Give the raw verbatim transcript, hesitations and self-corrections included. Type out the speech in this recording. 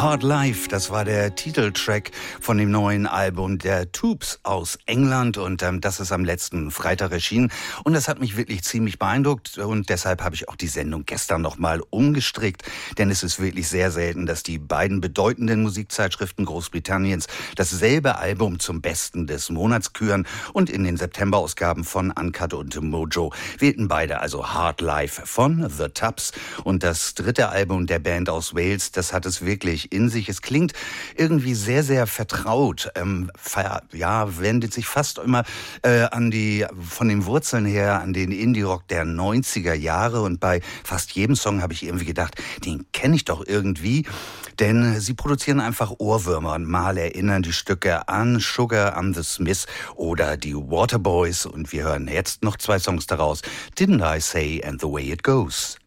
Hard Life, das war der Titeltrack von dem neuen Album der Tubes aus England und ähm, das ist am letzten Freitag erschienen und das hat mich wirklich ziemlich beeindruckt und deshalb habe ich auch die Sendung gestern nochmal umgestrickt, denn es ist wirklich sehr selten, dass die beiden bedeutenden Musikzeitschriften Großbritanniens dasselbe Album zum Besten des Monats küren und in den September-Ausgaben von Uncut und Mojo wählten beide also Hard Life von The Tubs und das dritte Album der Band aus Wales, das hat es wirklich in sich. Es klingt irgendwie sehr, sehr vertraut. Ähm, ver, ja, wendet sich fast immer äh, an die, von den Wurzeln her, an den Indie-Rock der neunziger Jahre. Und bei fast jedem Song habe ich irgendwie gedacht, den kenne ich doch irgendwie. Denn sie produzieren einfach Ohrwürmer und mal erinnern die Stücke an Sugar, an The Smiths oder die Waterboys. Und wir hören jetzt noch zwei Songs daraus. Didn't I Say and the Way It Goes.